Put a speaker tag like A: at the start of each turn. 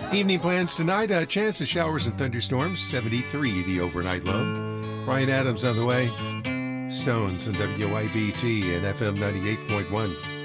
A: Evening plans tonight, a chance of showers and thunderstorms, 73 the overnight low. Brian Adams on the way. Stones and WYBT and FM 98.1.